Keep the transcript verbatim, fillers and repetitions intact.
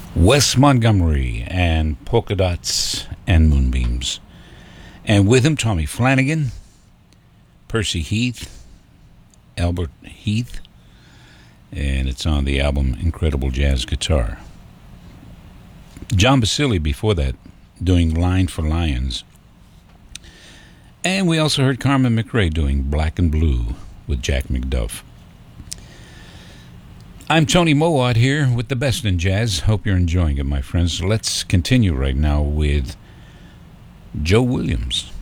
Wes Montgomery and Polka Dots and Moonbeams. And with him, Tommy Flanagan, Percy Heath, Albert Heath, and it's on the album Incredible Jazz Guitar. John Basile before that, doing Line for Lions. And we also heard Carmen McRae doing Black and Blue with Jack McDuff. I'm Tony Mowat here with the best in jazz. Hope you're enjoying it, my friends. Let's continue right now with Joe Williams.